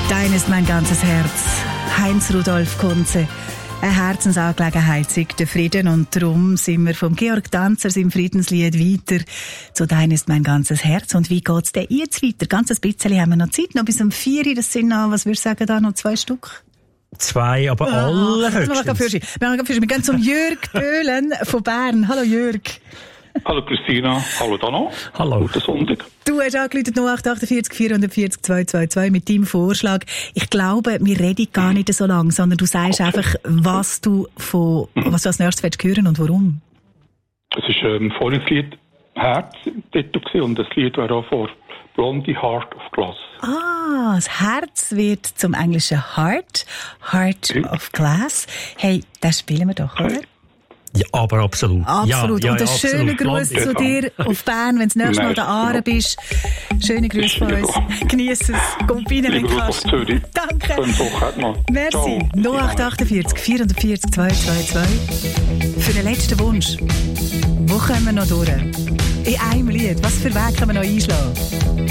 Dein ist mein ganzes Herz. Heinz Rudolf Kunze. Eine Herzensangelegenheit sei der Frieden und darum sind wir vom Georg Danzer im Friedenslied weiter zu Dein ist mein ganzes Herz. Und wie geht's denn jetzt weiter? Ganz ein bisschen haben wir noch Zeit, noch bis um 4 Uhr, das sind noch, was würdest du sagen, da noch 2 Stück? 2, aber allerhöchstens. Wir gehen zum Jörg Böhlen von Bern. Hallo Jörg. Hallo Christina, hallo Dano. Hallo. Guten Sonntag. Du hast angerufen 0848 440 222 mit deinem Vorschlag. Ich glaube, wir reden gar nicht so lange, sondern du sagst einfach, was du als nächstes willst hören und warum. Es ist vorhin das Lied Herz im Titel gewesen, und das Lied wäre auch vor Blondie Heart of Glass. Ah, das Herz wird zum englischen Heart of Glass. Hey, das spielen wir doch, oder? Ja, aber absolut. Absolut. Ja, und ein absolut. schöner Gruß zu dir auf Bern, wenn du das nächste Mal da Aare bist. Schöne Grüße von uns. Genieß es. Komm rein, wenn du kannst. Danke. Merci. 0848 440 222. Für den letzten Wunsch. Wo kommen wir noch durch? In einem Lied. Was für Weg können wir noch einschlagen?